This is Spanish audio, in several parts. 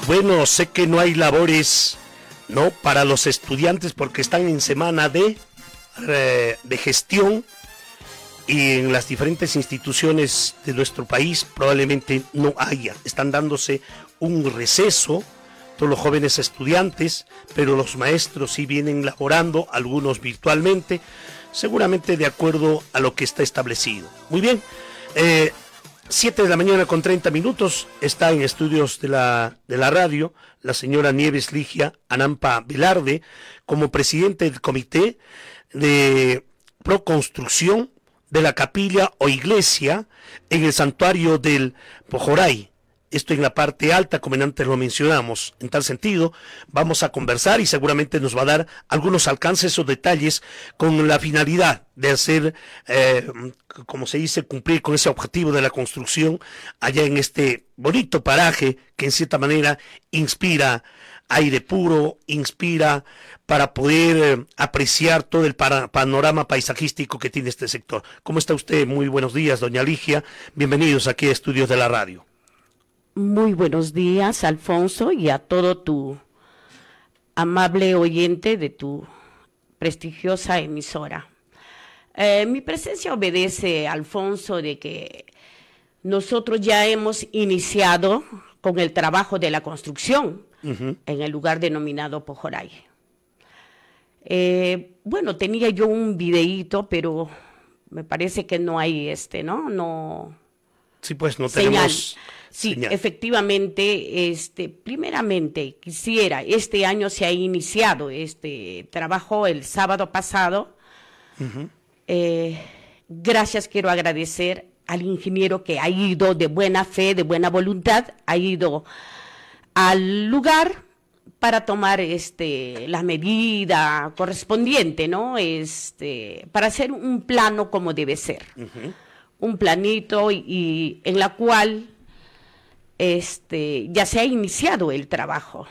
Bueno, sé que no hay labores, ¿no?, para los estudiantes porque están en semana de gestión y en las diferentes instituciones de nuestro país probablemente no haya. Están dándose un receso todos los jóvenes estudiantes, pero los maestros sí vienen laborando, algunos virtualmente, seguramente de acuerdo a lo que está establecido. Muy bien, 7 de la mañana con 30 minutos, está en estudios de la radio la señora Nieves Ligia Anampa Velarde como presidente del comité de proconstrucción de la capilla o iglesia en el santuario del Pojoray. Esto en la parte alta, como antes lo mencionamos. En tal sentido, vamos a conversar y seguramente nos va a dar algunos alcances o detalles con la finalidad de hacer, como se dice, cumplir con ese objetivo de la construcción allá en este bonito paraje que en cierta manera inspira aire puro, inspira para poder apreciar todo el panorama paisajístico que tiene este sector. ¿Cómo está usted? Muy buenos días, doña Ligia. Bienvenidos aquí a Estudios de la Radio. Muy buenos días, Alfonso, y a todo tu amable oyente de tu prestigiosa emisora. Mi presencia obedece, Alfonso, de que nosotros ya hemos iniciado con el trabajo de la construcción en el lugar denominado Pojoray. Bueno, tenía yo un videíto, pero me parece que no hay ¿no? Sí, pues no señal. Tenemos... Sí, señal. Efectivamente, primeramente quisiera, este año se ha iniciado este trabajo el sábado pasado. Gracias, quiero agradecer al ingeniero que ha ido de buena fe, de buena voluntad, ha ido al lugar para tomar la medida correspondiente, ¿no? Para hacer un plano como debe ser. Un planito y en la cual ya se ha iniciado el trabajo.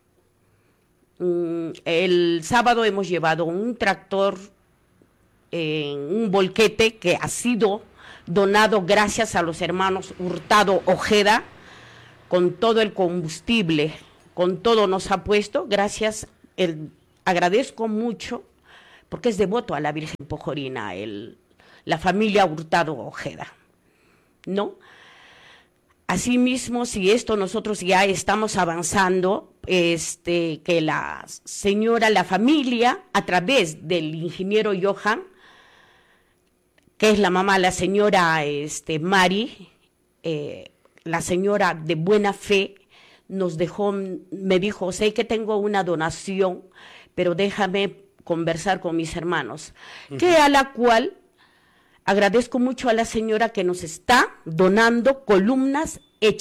El sábado hemos llevado un tractor en un volquete que ha sido donado gracias a los hermanos Hurtado Ojeda, con todo el combustible, con todo nos ha puesto, gracias, agradezco mucho, porque es devoto a la Virgen Pojorina, la familia Hurtado Ojeda, ¿no? Asimismo, si esto nosotros ya estamos avanzando, que la familia, a través del ingeniero Johan, que es la mamá, la señora Mari, la señora de buena fe, me dijo, sé que tengo una donación, pero déjame conversar con mis hermanos, que a la cual agradezco mucho a la señora que nos está donando columnas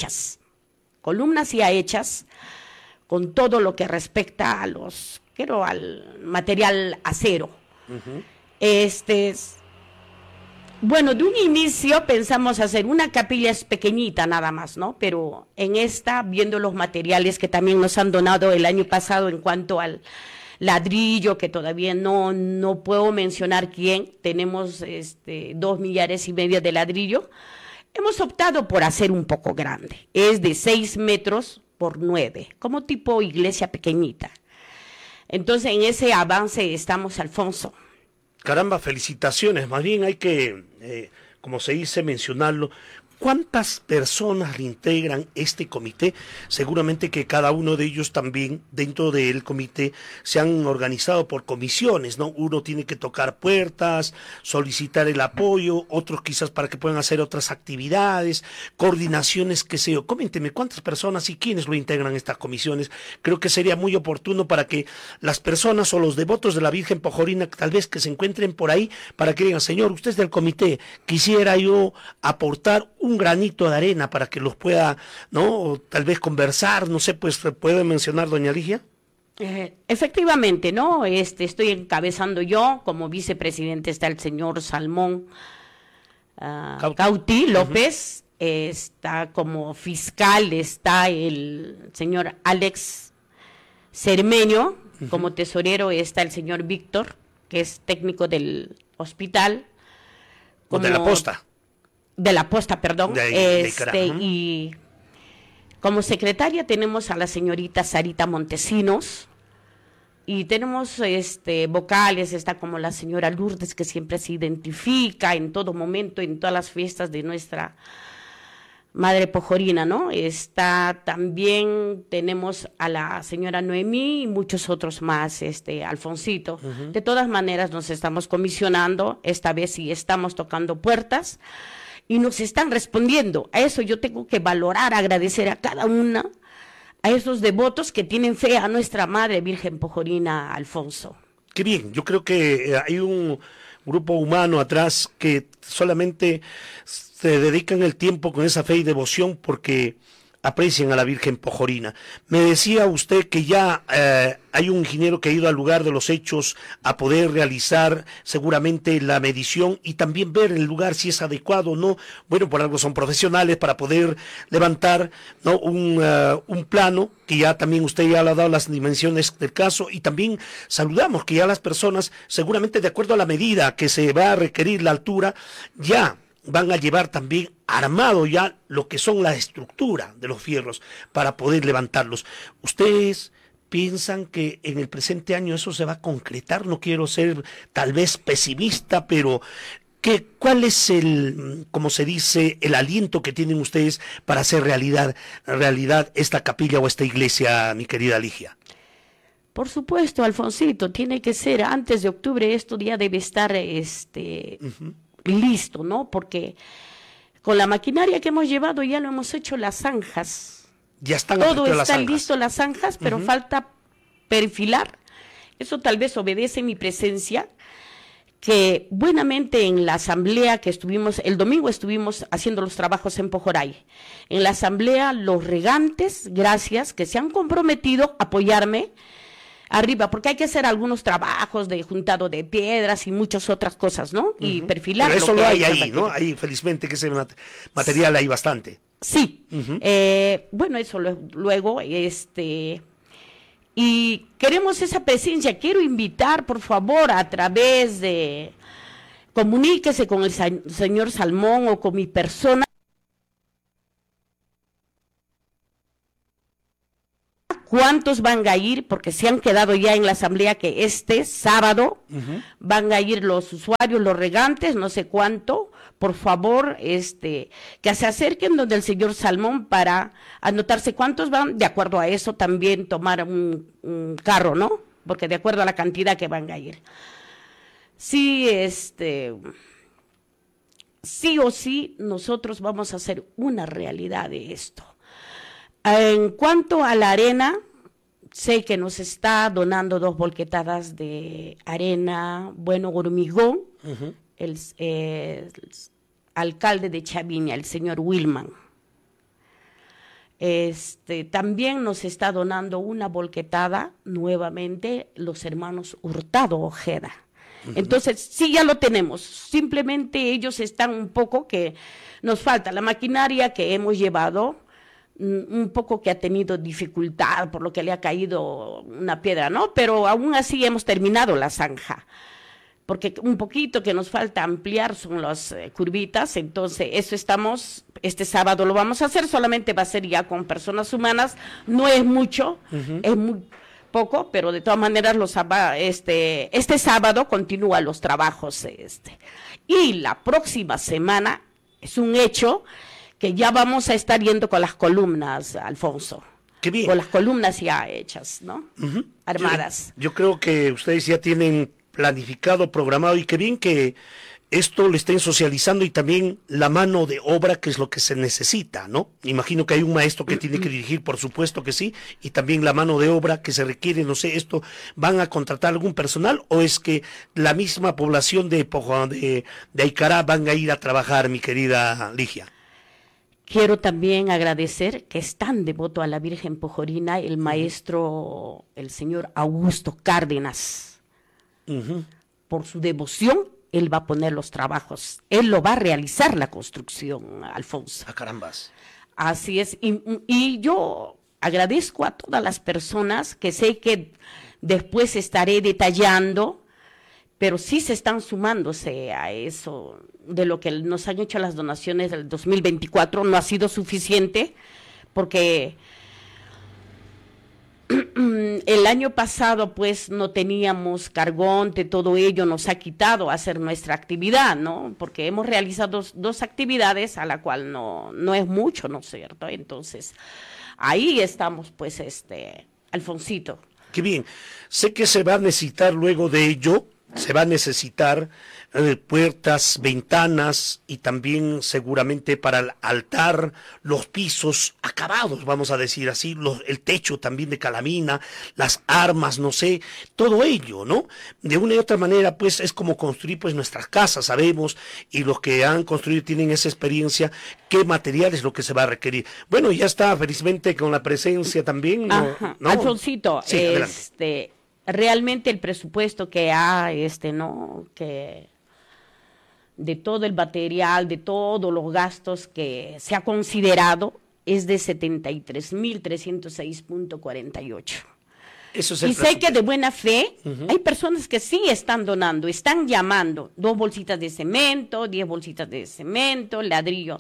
ya hechas, con todo lo que respecta al material acero. Bueno, de un inicio pensamos hacer una capilla pequeñita nada más, ¿no? Pero viendo los materiales que también nos han donado el año pasado en cuanto al ladrillo, que todavía no puedo mencionar quién, tenemos 2,5 millares de ladrillo, hemos optado por hacer un poco grande, es de 6 metros por 9, como tipo iglesia pequeñita. Entonces en ese avance estamos, Alfonso. Caramba, felicitaciones, más bien hay que, como se dice, mencionarlo. ¿Cuántas personas le integran este comité? Seguramente que cada uno de ellos también dentro del comité se han organizado por comisiones, ¿no? Uno tiene que tocar puertas, solicitar el apoyo, otros quizás para que puedan hacer otras actividades, coordinaciones, qué sé yo. Coménteme cuántas personas y quiénes lo integran estas comisiones. Creo que sería muy oportuno para que las personas o los devotos de la Virgen Pojorina tal vez que se encuentren por ahí para que digan, señor, usted es del comité, quisiera yo aportar un granito de arena para que los pueda, ¿no? O tal vez conversar, no sé, pues, ¿puede mencionar, doña Ligia? Efectivamente, ¿no? Estoy encabezando yo, como vicepresidente está el señor Salmón Cauti López, está como fiscal, está el señor Alex Cermeño, como tesorero está el señor Víctor, que es técnico del hospital. Como, de la posta. De la posta, perdón. Y Como secretaria tenemos a la señorita Sarita Montesinos, y tenemos vocales, está como la señora Lourdes, que siempre se identifica en todo momento, en todas las fiestas de nuestra Madre Pojorina, ¿no? Está también, tenemos a la señora Noemí y muchos otros más, Alfonsito. De todas maneras nos estamos comisionando, esta vez sí estamos tocando puertas y nos están respondiendo. A eso yo tengo que valorar, agradecer a cada una, a esos devotos que tienen fe a nuestra Madre Virgen Pojorina, Alfonso. Qué bien, yo creo que hay un grupo humano atrás que solamente se dedican el tiempo con esa fe y devoción porque aprecian a la Virgen Pojorina. Me decía usted que ya hay un ingeniero que ha ido al lugar de los hechos a poder realizar seguramente la medición y también ver el lugar si es adecuado o no. Bueno, por algo son profesionales para poder levantar, ¿no?, un plano que ya también usted ya le ha dado las dimensiones del caso, y también saludamos que ya las personas, seguramente de acuerdo a la medida que se va a requerir la altura, ya van a llevar también armado ya lo que son la estructura de los fierros para poder levantarlos. ¿Ustedes piensan que en el presente año eso se va a concretar? No quiero ser tal vez pesimista, pero ¿cuál es el, como se dice, el aliento que tienen ustedes para hacer realidad esta capilla o esta iglesia, mi querida Ligia? Por supuesto, Alfonsito, tiene que ser antes de octubre, esto ya debe estar listo, ¿no? Porque con la maquinaria que hemos llevado ya lo hemos hecho las zanjas. Ya están todo está las zanjas. Listo las zanjas, pero falta perfilar. Eso tal vez obedece mi presencia, que buenamente en la asamblea que estuvimos, el domingo estuvimos haciendo los trabajos en Pojoray. En la asamblea los regantes, gracias, que se han comprometido a apoyarme arriba, porque hay que hacer algunos trabajos de juntado de piedras y muchas otras cosas, ¿no? Y perfilar. Pero eso lo hay ahí, ¿no? Ahí, felizmente, que ese material hay bastante. Sí. Bueno, eso luego, y queremos esa presencia. Quiero invitar, por favor, a través de, comuníquese con el señor Salmón o con mi persona. ¿Cuántos van a ir? Porque se han quedado ya en la asamblea que este sábado van a ir los usuarios, los regantes, no sé cuánto. Por favor, que se acerquen donde el señor Salmón para anotarse cuántos van. De acuerdo a eso también tomar un carro, ¿no? Porque de acuerdo a la cantidad que van a ir. Sí, sí o sí, nosotros vamos a hacer una realidad de esto. En cuanto a la arena, sé que nos está donando 2 volquetadas de arena, bueno, hormigón, el alcalde de Chaviña, el señor Wilman. También nos está donando una volquetada nuevamente los hermanos Hurtado Ojeda. Entonces, sí, ya lo tenemos, simplemente ellos están un poco que nos falta la maquinaria que hemos llevado, un poco que ha tenido dificultad por lo que le ha caído una piedra, ¿no? Pero aún así hemos terminado la zanja, porque un poquito que nos falta ampliar son las curvitas, entonces eso estamos, este sábado lo vamos a hacer, solamente va a ser ya con personas humanas, no es mucho, es muy poco, pero de todas maneras este sábado continúan los trabajos, y la próxima semana es un hecho que ya vamos a estar yendo con las columnas, Alfonso. Qué bien. Con las columnas ya hechas, ¿no? Armadas. Yo creo que ustedes ya tienen planificado, programado, y qué bien que esto lo estén socializando, y también la mano de obra, que es lo que se necesita, ¿no? Imagino que hay un maestro que tiene que dirigir, por supuesto que sí, y también la mano de obra que se requiere, no sé, esto, ¿van a contratar algún personal o es que la misma población de Aicará van a ir a trabajar, mi querida Ligia? Quiero también agradecer que es tan devoto a la Virgen Pojorina el maestro, el señor Augusto Cárdenas. Por su devoción, él va a poner los trabajos. Él lo va a realizar la construcción, Alfonso. ¡Ah, carambas! Así es. Y yo agradezco a todas las personas que sé que después estaré detallando, pero sí se están sumándose a eso, de lo que nos han hecho las donaciones del 2024, no ha sido suficiente, porque el año pasado pues no teníamos cargonte, todo ello nos ha quitado hacer nuestra actividad, ¿no? Porque hemos realizado dos actividades a la cual no es mucho, ¿no es cierto? Entonces, ahí estamos pues, Alfonsito. Qué bien. Sé que se va a necesitar luego de ello, se va a necesitar puertas, ventanas y también seguramente para el altar, los pisos acabados, vamos a decir así, el techo también de calamina, las armas, no sé, todo ello, ¿no? De una y otra manera, pues es como construir pues nuestras casas, sabemos, y los que han construido tienen esa experiencia, qué material es lo que se va a requerir. Bueno, ya está, felizmente con la presencia también. ¿No? Alfonsito, sí, realmente el presupuesto que hay, ¿no? Que de todo el material, de todos los gastos que se ha considerado, es de 73.306.48. Eso es el y sé que de buena fe hay personas que sí están donando, están llamando 2 bolsitas de cemento, 10 bolsitas de cemento, ladrillo,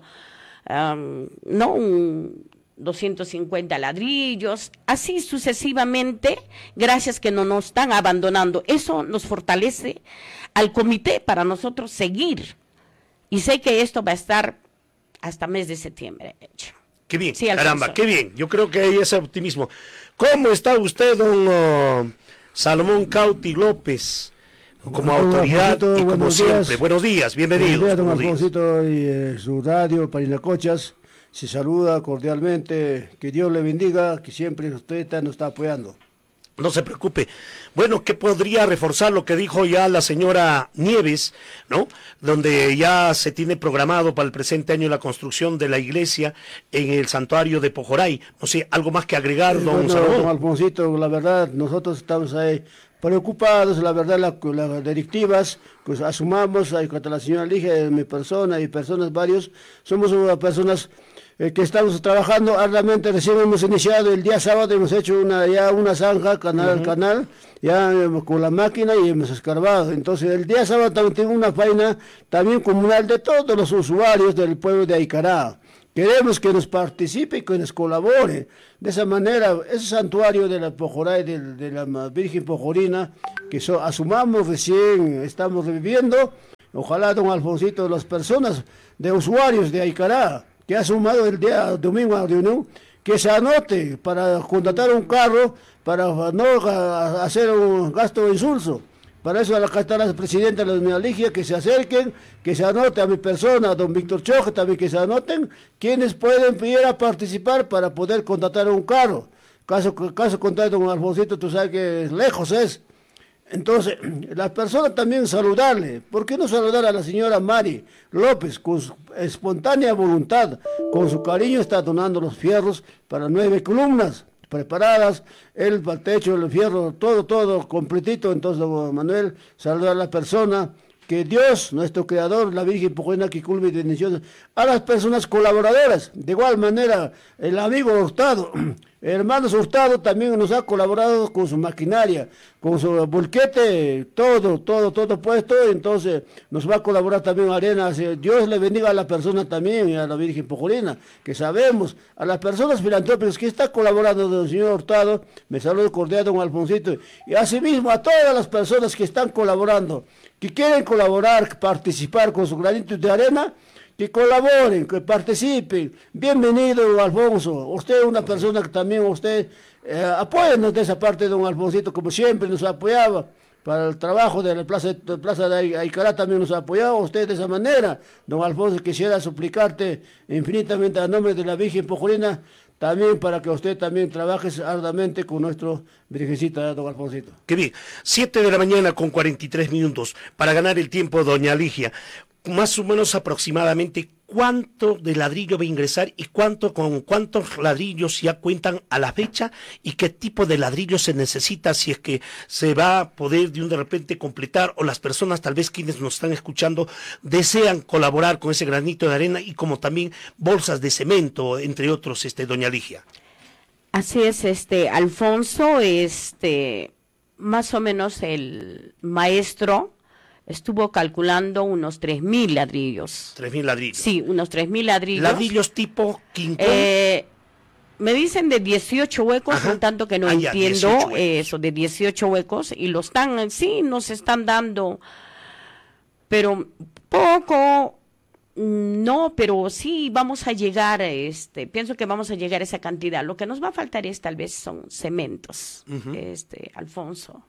250 ladrillos, así sucesivamente, gracias que no nos están abandonando. Eso nos fortalece al comité para nosotros seguir. Y sé que esto va a estar hasta mes de septiembre hecho. Qué bien, sí, caramba, qué bien. Yo creo que hay ese optimismo. ¿Cómo está usted, don Salomón Cauti López? Como autoridad y como siempre. Buenos días, bienvenidos. Buenos días, don Alfonsito y su radio, Parinacochas. Se saluda cordialmente, que Dios le bendiga, que siempre usted nos está apoyando. No se preocupe. Bueno, ¿qué podría reforzar lo que dijo ya la señora Nieves, ¿no? Donde ya se tiene programado para el presente año la construcción de la iglesia en el santuario de Pojoray. No sé, algo más que agregar, don Salomón. Don Alfonsito, la verdad, nosotros estamos ahí preocupados, la verdad, las directivas, pues asumamos, contra la señora Ligia, mi persona y personas varios, somos personas que estamos trabajando arduamente. Recién hemos iniciado el día sábado, hemos hecho una zanja, canal, ya con la máquina y hemos escarbado. Entonces el día sábado también tengo una faena también comunal de todos los usuarios del pueblo de Aicará. Queremos que nos participe y que nos colabore. De esa manera, ese santuario de la Pojoray, de la Virgen Pojorina, que asumamos recién, estamos reviviendo. Ojalá, don Alfonsito, las personas de usuarios de Aicará, que ha sumado el día domingo a reunión, que se anote para contratar un carro, para no hacer un gasto insulso. Para eso acá está la presidenta de la Unidad Ligia, que se acerquen, que se anote a mi persona, a don Víctor Choje, también que se anoten, quienes pueden pedir a participar para poder contratar un carro. Caso contrario, don Alfonsito, tú sabes que lejos es. Entonces, las personas también saludarle. ¿Por qué no saludar a la señora Mari López con su espontánea voluntad? Con su cariño está donando los fierros para 9 columnas preparadas, el techo, el fierro, todo completito. Entonces, don Manuel, saludar a la persona, que Dios, nuestro Creador, la Virgen Pojorina, que culme y bendiciones a las personas colaboradoras. De igual manera, el amigo Hurtado, hermanos Hurtado, también nos ha colaborado con su maquinaria, con su volquete, todo puesto. Entonces nos va a colaborar también Arena. Dios le bendiga a la persona también, y a la Virgen Pojorina, que sabemos, a las personas filantrópicas que está colaborando don señor Hurtado. Me saludo cordial, don Alfonsito, y asimismo a todas las personas que están colaborando, que quieren colaborar, participar con su granito de arena, que colaboren, que participen. Bienvenido, Alfonso. Usted es una persona que también apóyenos de esa parte, don Alfonsito, como siempre nos apoyaba. Para el trabajo de la plaza de Aicará también nos ha apoyado usted de esa manera. Don Alfonso, quisiera suplicarte infinitamente a nombre de la Virgen Pojorina, también para que usted también trabaje arduamente con nuestro Virgencita, don Alfonsito. Qué bien. 7 de la mañana con 43 minutos para ganar el tiempo, doña Ligia. Más o menos aproximadamente, ¿cuánto de ladrillo va a ingresar y con cuántos ladrillos ya cuentan a la fecha y qué tipo de ladrillo se necesita, si es que se va a poder de repente completar, o las personas tal vez quienes nos están escuchando desean colaborar con ese granito de arena, y como también bolsas de cemento, entre otros, doña Ligia? Así es, Alfonso, más o menos el maestro estuvo calculando unos 3.000 ladrillos. 3.000 ladrillos. Sí, unos 3.000 ladrillos. ¿Ladrillos tipo quincón? Me dicen de 18 huecos, Ajá. un tanto que no Ya, entiendo 18 huecos. eso, de 18 huecos, y sí, nos están dando, pero poco, no, pero sí vamos a llegar, pienso que vamos a llegar a esa cantidad. Lo que nos va a faltar tal vez son cementos, Alfonso.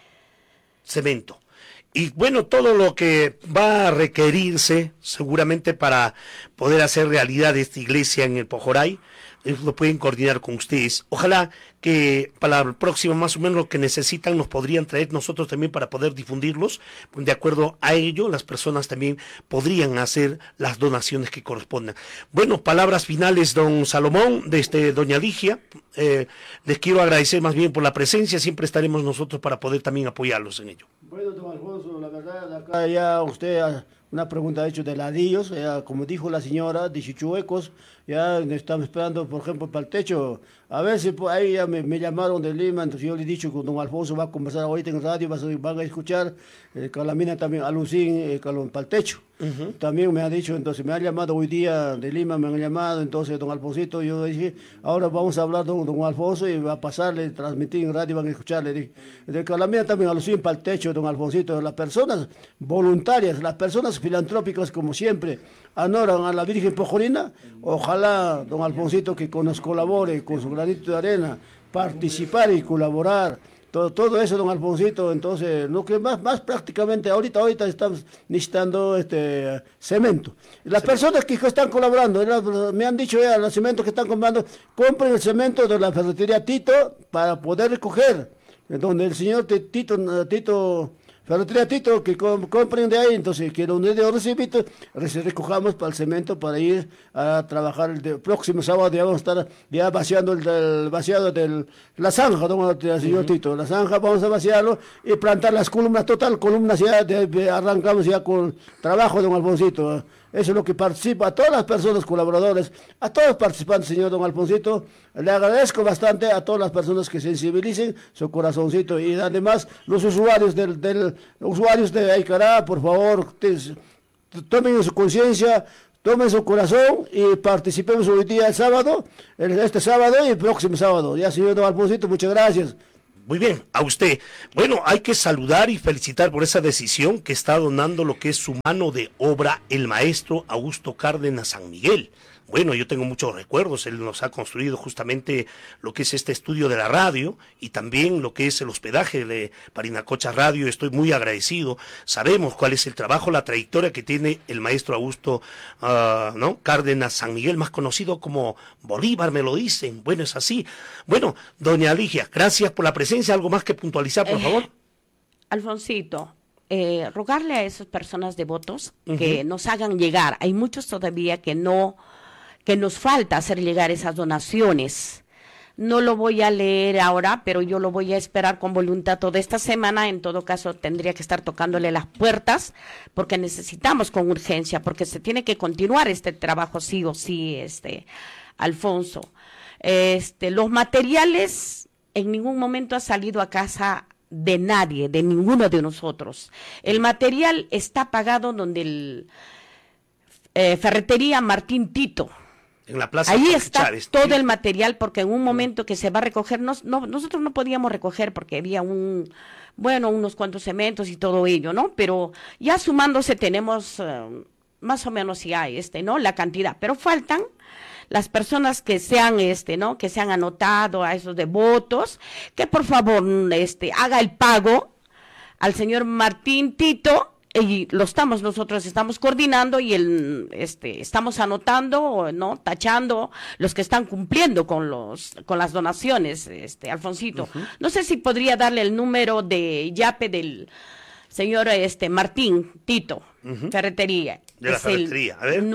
Cemento. Y bueno, todo lo que va a requerirse seguramente para poder hacer realidad esta iglesia en el Pojoray, lo pueden coordinar con ustedes. Ojalá que para el próximo más o menos lo que necesitan nos podrían traer nosotros también para poder difundirlos. De acuerdo a ello, las personas también podrían hacer las donaciones que correspondan. Bueno, palabras finales, don Salomón, doña Ligia. Les quiero agradecer más bien por la presencia. Siempre estaremos nosotros para poder también apoyarlos en ello. Bueno, don Alfonso, la verdad, acá ya usted una pregunta ha hecho de ladillos, ya, como dijo la señora, 18 huecos, ya estamos esperando, por ejemplo, para el techo. A ver si ahí ya me llamaron de Lima, entonces yo le he dicho que don Alfonso va a conversar ahorita en el radio, van a escuchar, con la mina también, a Lucín, para el techo. También me ha dicho, entonces me ha llamado hoy día de Lima, me han llamado, entonces don Alfonsito, yo dije, ahora vamos a hablar don Alfonso y va a pasarle, transmitir en radio, van a escucharle. Dije, de Calamina también a Lucín para el techo, don Alfonsito, las personas voluntarias, las personas filantrópicas como siempre, anoran a la Virgen Pojorina, ojalá don Alfonsito que nos colabore con su granito de arena, participar y colaborar. Todo eso, don Alfonsito, entonces, lo que más prácticamente, ahorita estamos necesitando cemento. Las personas que están colaborando, me han dicho ya, los cementos que están comprando, compren el cemento de la ferretería Tito para poder recoger, donde el señor Tito Ferretería Tito, que compren de ahí, entonces que donde recojamos para el cemento para ir a trabajar el próximo sábado. Ya vamos a estar ya vaciando el vaciado de la zanja, señor Tito. La zanja vamos a vaciarlo y plantar las columnas, columnas ya arrancamos ya con trabajo, don Alfonsito. Eso es lo que participa a todas las personas colaboradores, a todos los participantes, señor don Alfonsito. Le agradezco bastante a todas las personas que sensibilicen su corazoncito y además los usuarios usuarios de Aicará, por favor, tomen su conciencia, tomen su corazón y participemos hoy día este sábado y el próximo sábado. Ya, señor don Alfonsito, muchas gracias. Muy bien, a usted. Bueno, hay que saludar y felicitar por esa decisión que está donando lo que es su mano de obra el maestro Augusto Cárdenas San Miguel. Bueno, yo tengo muchos recuerdos, él nos ha construido justamente lo que es este estudio de la radio y también lo que es el hospedaje de Parinacocha Radio. Estoy muy agradecido, sabemos cuál es el trabajo, la trayectoria que tiene el maestro Augusto Cárdenas San Miguel, más conocido como Bolívar, me lo dicen. Bueno, es así. Bueno, doña Ligia, gracias por la presencia. ¿Algo más que puntualizar, por favor? Alfonsito, rogarle a esas personas devotos que nos hagan llegar. Hay muchos todavía que nos falta hacer llegar esas donaciones. No lo voy a leer ahora, pero yo lo voy a esperar con voluntad toda esta semana. En todo caso, tendría que estar tocándole las puertas, porque necesitamos con urgencia, porque se tiene que continuar este trabajo sí o sí, Alfonso. Los materiales en ningún momento ha salido a casa de nadie, de ninguno de nosotros. El material está pagado donde Ferretería Martín Tito. En la plaza ahí está todo el material, porque en un momento que se va a recoger, nosotros no podíamos recoger porque había unos cuantos cementos y todo ello, ¿no? Pero ya sumándose tenemos más o menos ya la cantidad, pero faltan las personas que sean que se han anotado a esos devotos, que por favor haga el pago al señor Martín Tito. Y nosotros estamos coordinando y estamos anotando, ¿no? Tachando los que están cumpliendo con las donaciones, Alfonsito. No sé si podría darle el número de YAPE del señor Martín Tito, Ferretería. De la ferretería, a ver.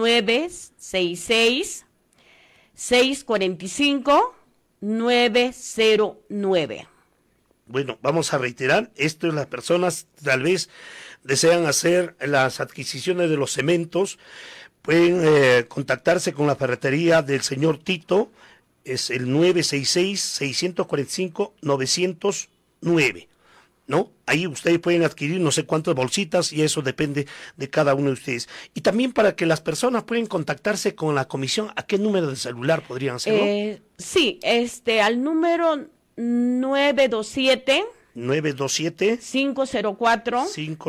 966-645-909. Bueno, vamos a reiterar, esto es las personas tal vez desean hacer las adquisiciones de los cementos, pueden contactarse con la ferretería del señor Tito, es el 966-645-909. ¿no? Ahí ustedes pueden adquirir no sé cuántas bolsitas y eso depende de cada uno de ustedes. Y también para que las personas puedan contactarse con la comisión, ¿a qué número de celular podrían hacerlo? Sí, al número 927 504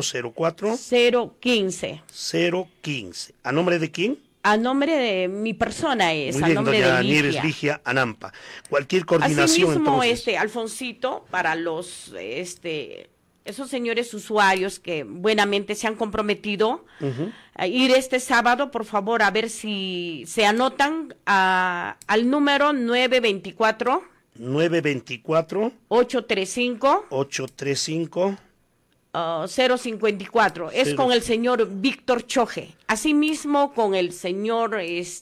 015. ¿A nombre de quién? A nombre de mi persona es, Muy a bien, nombre doña de Ligia. Nieves Ligia Anampa. Cualquier coordinación, Asimismo, entonces. Alfonsito, para los, esos señores usuarios que buenamente se han comprometido a ir este sábado, por favor, a ver si se anotan al número 924 835 054. Es con el señor Víctor Choje. Asimismo con el señor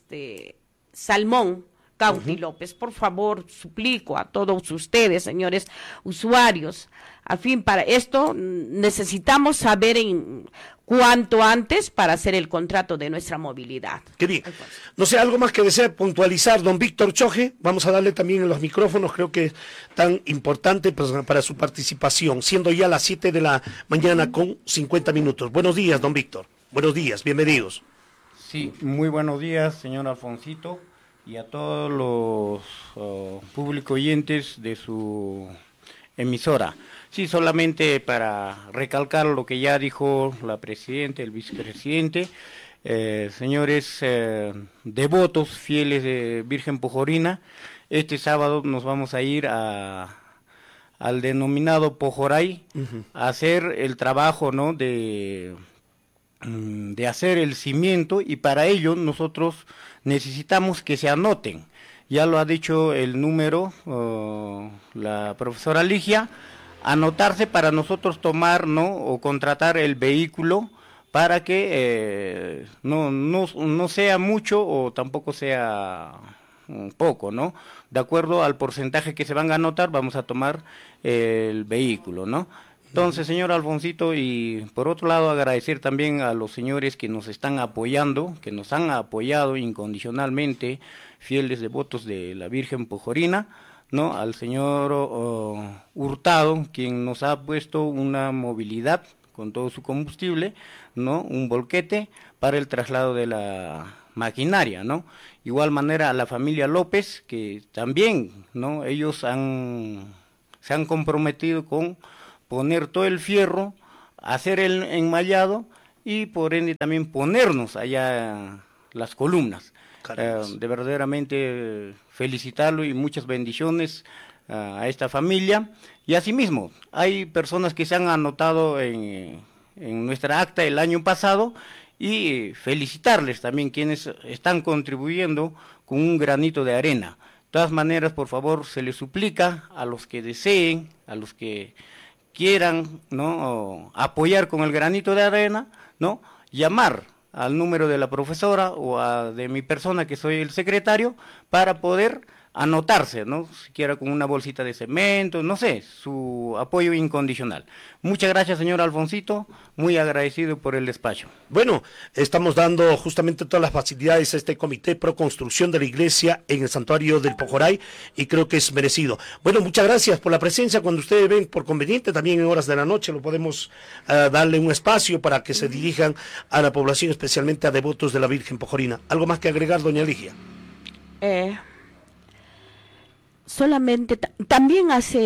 Salmón Cauti López. Por favor, suplico a todos ustedes, señores usuarios. Al fin, para esto necesitamos saber en cuanto antes para hacer el contrato de nuestra movilidad. Qué bien. No sé, algo más que desea puntualizar, don Víctor Choje. Vamos a darle también en los micrófonos, creo que es tan importante pues, para su participación, siendo ya las 7 de la mañana con 50 minutos. Buenos días, don Víctor. Buenos días, bienvenidos. Sí, muy buenos días, señor Alfonsito, y a todos los público oyentes de su emisora. Sí, solamente para recalcar lo que ya dijo la presidenta, el vicepresidente, señores devotos, fieles de Virgen Pojorina, este sábado nos vamos a ir al denominado Pojoray, a hacer el trabajo, ¿no?, de hacer el cimiento, y para ello nosotros necesitamos que se anoten. Ya lo ha dicho el número, la profesora Ligia, anotarse para nosotros tomar, ¿no?, o contratar el vehículo para que no sea mucho o tampoco sea poco, ¿no? De acuerdo al porcentaje que se van a anotar, vamos a tomar el vehículo, ¿no? Entonces, señor Alfonsito, y por otro lado agradecer también a los señores que nos están apoyando, que nos han apoyado incondicionalmente, fieles devotos de la Virgen Pojorina, ¿no? Al señor Hurtado, quien nos ha puesto una movilidad con todo su combustible, ¿no?, un volquete para el traslado de la maquinaria, ¿no? Igual manera a la familia López, que también, ¿no?, ellos se han comprometido con poner todo el fierro, hacer el enmallado y por ende también ponernos allá las columnas. De verdaderamente felicitarlo y muchas bendiciones a esta familia. Y asimismo, hay personas que se han anotado en nuestra acta el año pasado y felicitarles también quienes están contribuyendo con un granito de arena. De todas maneras, por favor, se les suplica a los que deseen, a los que quieran, ¿no?, apoyar con el granito de arena, ¿no?, llamar al número de la profesora o de mi persona, que soy el secretario, para poder anotarse, ¿no?, siquiera con una bolsita de cemento, no sé, su apoyo incondicional. Muchas gracias, señor Alfonsito, muy agradecido por el despacho. Bueno, estamos dando justamente todas las facilidades a este comité pro construcción de la iglesia en el santuario del Pojoray y creo que es merecido. Bueno, muchas gracias por la presencia. Cuando ustedes ven por conveniente, también en horas de la noche, lo podemos darle un espacio para que se dirijan a la población, especialmente a devotos de la Virgen Pojorina. ¿Algo más que agregar, doña Ligia? Solamente también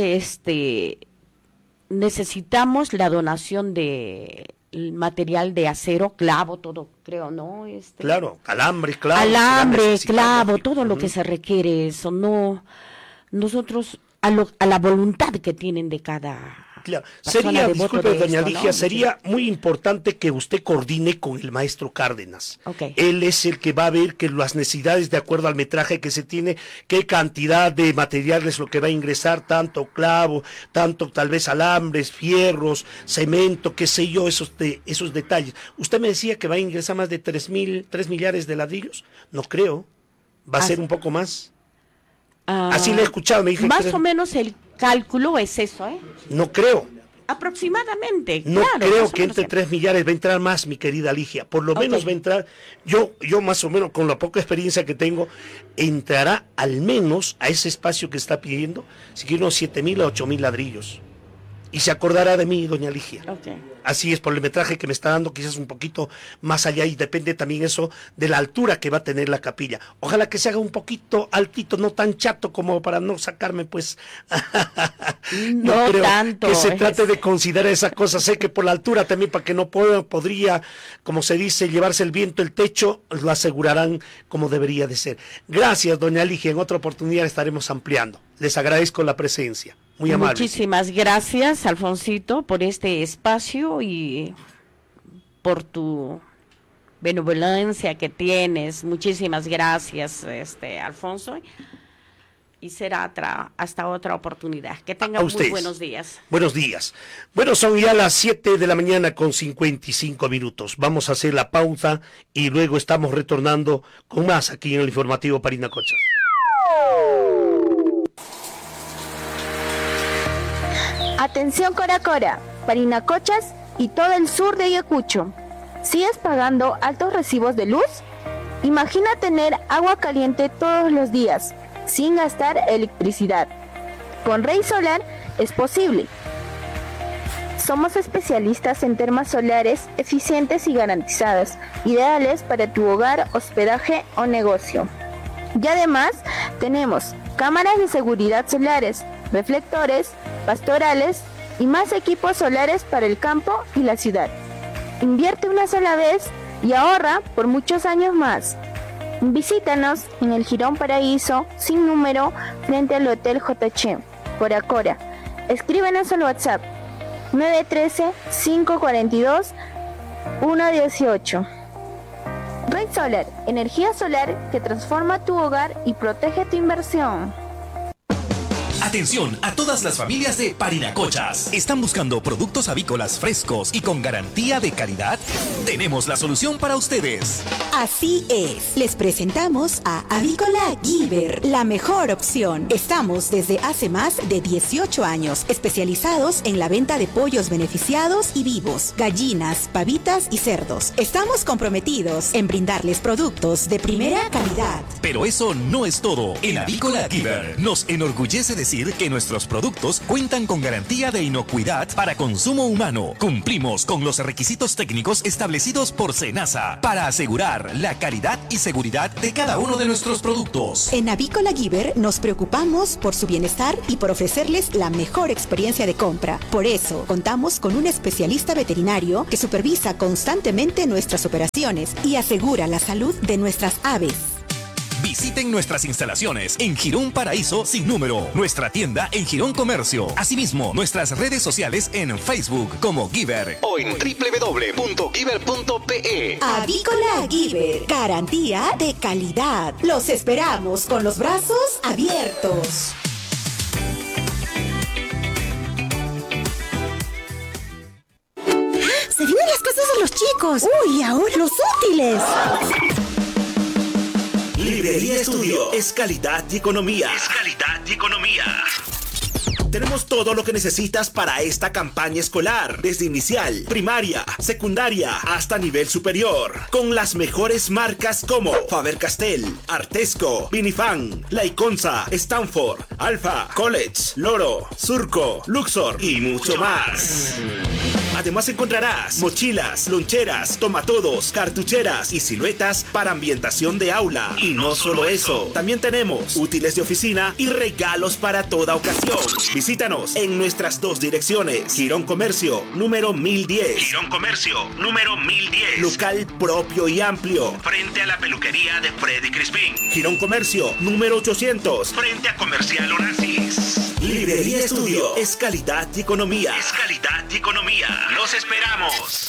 necesitamos la donación de el material de acero, clavo, todo, creo, ¿no? Claro, alambre, clavo. Alambre, clavo, todo lo que se requiere, eso, no, nosotros, a la voluntad que tienen de cada... Claro. Sería, disculpe, doña Ligia, ¿no? Sería muy importante que usted coordine con el maestro Cárdenas. Okay. Él es el que va a ver que las necesidades, de acuerdo al metraje que se tiene, qué cantidad de material es lo que va a ingresar, tanto clavo, tanto tal vez alambres, fierros, cemento, qué sé yo, esos detalles. Usted me decía que va a ingresar más de 3 millares de ladrillos. No creo. Va a ser un poco más. Así le he escuchado, me dije. Más o menos el cálculo es eso, ¿eh? No creo. Aproximadamente, no claro. Creo que entre 3 millares va a entrar más, mi querida Ligia. Por lo menos va a entrar, yo más o menos con la poca experiencia que tengo, entrará al menos a ese espacio que está pidiendo, si quiere unos 7,000 a 8,000 ladrillos. y se acordará de mí, doña Ligia. Okay. Así es, por el metraje que me está dando, quizás un poquito más allá, y depende también eso de la altura que va a tener la capilla. Ojalá que se haga un poquito altito, no tan chato como para no sacarme, pues. No creo tanto. que se trate de considerar esa cosa. Sé que por la altura también, para que no podría, como se dice, llevarse el viento, el techo, lo asegurarán como debería de ser. Gracias, doña Ligia. En otra oportunidad estaremos ampliando. Les agradezco la presencia. Muy amable. Muchísimas gracias, Alfonsito, por este espacio y por tu benevolencia que tienes. Muchísimas gracias, Alfonso. Y será hasta otra oportunidad. Que tengan muy buenos días. Buenos días. Bueno, son ya las 7 de la mañana con 55 minutos. Vamos a hacer la pausa y luego estamos retornando con más aquí en el informativo Parinacochas. Atención Cora Cora, Parinacochas y todo el sur de Ayacucho. ¿Sigues pagando altos recibos de luz? Imagina tener agua caliente todos los días, sin gastar electricidad. Con Rey Solar es posible. Somos especialistas en termas solares eficientes y garantizadas, ideales para tu hogar, hospedaje o negocio. Y además tenemos cámaras de seguridad solares, reflectores, pastorales y más equipos solares para el campo y la ciudad. Invierte una sola vez y ahorra por muchos años más. Visítanos en el Jirón Paraíso, sin número, frente al Hotel JH, Cora Cora. Escríbenos al WhatsApp 913-542-118. Rey Solar, energía solar que transforma tu hogar y protege tu inversión. Atención a todas las familias de Parinacochas. ¿Están buscando productos avícolas frescos y con garantía de calidad? Tenemos la solución para ustedes. Así es. Les presentamos a Avícola Giver, la mejor opción. Estamos desde hace más de 18 años especializados en la venta de pollos beneficiados y vivos, gallinas, pavitas y cerdos. Estamos comprometidos en brindarles productos de primera calidad. Pero eso no es todo. En Avícola Giver nos enorgullece decir que nuestros productos cuentan con garantía de inocuidad para consumo humano. Cumplimos con los requisitos técnicos establecidos por SENASA para asegurar la calidad y seguridad de cada uno de nuestros productos. En Avícola Giver nos preocupamos por su bienestar y por ofrecerles la mejor experiencia de compra. Por eso, contamos con un especialista veterinario que supervisa constantemente nuestras operaciones y asegura la salud de nuestras aves. Visiten nuestras instalaciones en Jirón Paraíso sin número, nuestra tienda en Jirón Comercio. Asimismo, nuestras redes sociales en Facebook como Giver o en www.giver.pe. Avícola Giver, garantía de calidad. Los esperamos con los brazos abiertos. Se vienen las cosas de los chicos. Uy, ahora los útiles. Librería Estudio es calidad y economía. Tenemos todo lo que necesitas para esta campaña escolar, desde inicial, primaria, secundaria, hasta nivel superior, con las mejores marcas como Faber-Castell, Artesco, Vinifan, Laiconza, Stanford, Alfa, College, Loro, Surco, Luxor y mucho más. Además encontrarás mochilas, loncheras, tomatodos, cartucheras y siluetas para ambientación de aula. Y no solo eso, también tenemos útiles de oficina y regalos para toda ocasión. Visítanos en nuestras dos direcciones. Jirón Comercio, número 1010. Jirón Comercio, número 1010. Local propio y amplio, frente a la peluquería de Freddy Crispín. Jirón Comercio, número 800. Frente a Comercial Onassis. Librería Estudio es calidad y economía. ¡Los esperamos!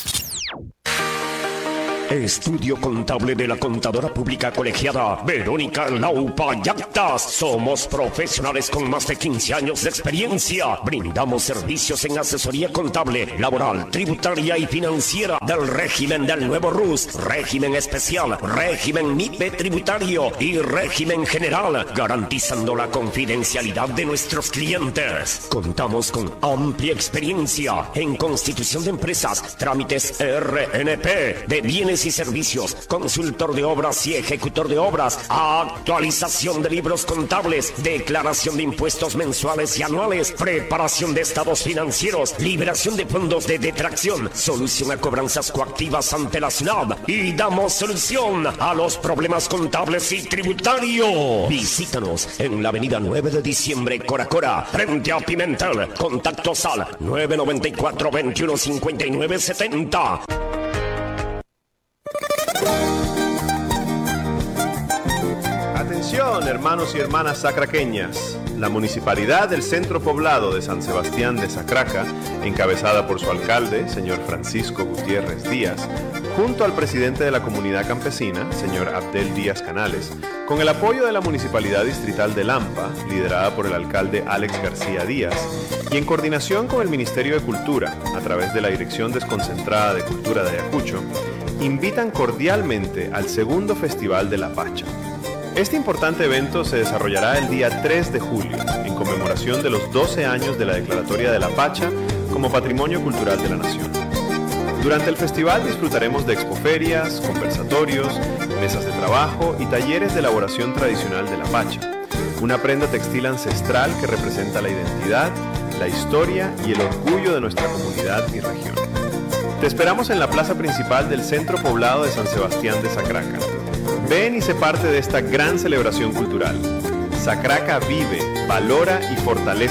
Estudio Contable de la Contadora Pública Colegiada Verónica Laupa Yactas. Somos profesionales con más de 15 años de experiencia. Brindamos servicios en asesoría contable, laboral, tributaria y financiera del régimen del nuevo RUS, régimen especial, régimen MIPE tributario y régimen general, garantizando la confidencialidad de nuestros clientes. Contamos con amplia experiencia en constitución de empresas, trámites RNP, de bienes bienes y servicios, consultor de obras y ejecutor de obras, actualización de libros contables, declaración de impuestos mensuales y anuales, preparación de estados financieros, liberación de fondos de detracción, solución a cobranzas coactivas ante la SUNAT y damos solución a los problemas contables y tributarios. Visítanos en la avenida 9 de diciembre, Coracora, frente a Pimentel. Contactos al 994 21 59 70. Atención, hermanos y hermanas sacraqueñas. La Municipalidad del Centro Poblado de San Sebastián de Sacraca, encabezada por su alcalde, señor Francisco Gutiérrez Díaz, junto al presidente de la comunidad campesina, señor Abdel Díaz Canales, con el apoyo de la Municipalidad Distrital de Lampa, liderada por el alcalde Alex García Díaz, y en coordinación con el Ministerio de Cultura, a través de la Dirección Desconcentrada de Cultura de Ayacucho, invitan cordialmente al segundo Festival de la Pacha. Este importante evento se desarrollará el día 3 de julio, en conmemoración de los 12 años de la Declaratoria de la Pacha como Patrimonio Cultural de la Nación. Durante el festival disfrutaremos de expoferias, conversatorios, mesas de trabajo y talleres de elaboración tradicional de la pacha, una prenda textil ancestral que representa la identidad, la historia y el orgullo de nuestra comunidad y región. Te esperamos en la plaza principal del Centro Poblado de San Sebastián de Sacraca. Ven y sé parte de esta gran celebración cultural. Sacraca vive, valora y fortalece